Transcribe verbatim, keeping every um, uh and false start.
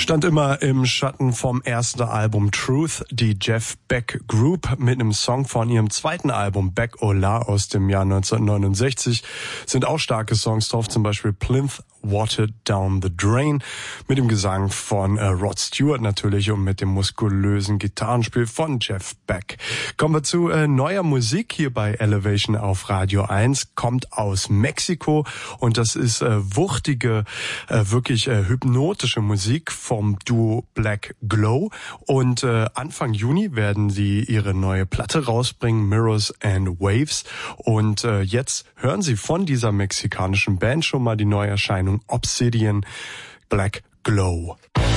Stand immer im Schatten vom ersten Album Truth, die Jeff Beck Group mit einem Song von ihrem zweiten Album Beck Ola aus dem Jahr neunzehnhundertneunundsechzig sind auch starke Songs drauf, zum Beispiel Plinth Water Down the Drain mit dem Gesang von äh, Rod Stewart natürlich und mit dem muskulösen Gitarrenspiel von Jeff Beck. Kommen wir zu äh, neuer Musik hier bei Elevation auf Radio eins, kommt aus Mexiko und das ist äh, wuchtige, äh, wirklich äh, hypnotische Musik vom Duo Black Glow und äh, Anfang Juni werden sie ihre neue Platte rausbringen, Mirrors and Waves, und äh, jetzt hören Sie von dieser mexikanischen Band schon mal die Neuerscheinung Obsidian Black Glow.